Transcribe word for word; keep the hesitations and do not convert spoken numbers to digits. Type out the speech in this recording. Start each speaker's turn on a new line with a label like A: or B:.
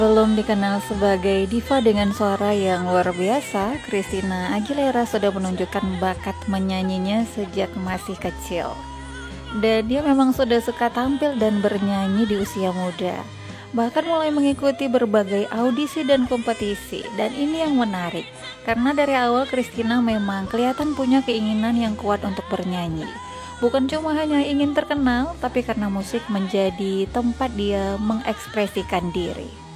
A: Belum dikenal sebagai diva dengan suara yang luar biasa, Christina Aguilera sudah menunjukkan bakat menyanyinya sejak masih kecil. Dan dia memang sudah suka tampil dan bernyanyi di usia muda. Bahkan mulai mengikuti berbagai audisi dan kompetisi. Dan ini yang menarik, karena dari awal Christina memang kelihatan punya keinginan yang kuat untuk bernyanyi. Bukan cuma hanya ingin terkenal, tapi karena musik menjadi tempat dia mengekspresikan diri.